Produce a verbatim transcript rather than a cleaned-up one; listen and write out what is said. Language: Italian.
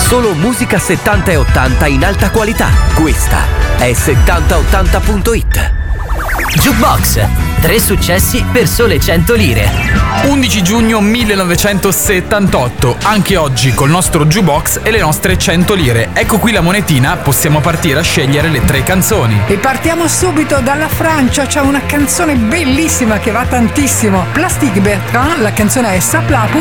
Solo musica settanta e ottanta in alta qualità. Questa è settanta ottanta punto it. Jukebox, tre successi per sole cento lire. undici giugno millenovecentosettantotto, anche oggi col nostro jukebox e le nostre cento lire. Ecco qui la monetina, possiamo partire a scegliere le tre canzoni. E partiamo subito dalla Francia, c'è una canzone bellissima che va tantissimo. Plastic Bertrand, la canzone è Sapla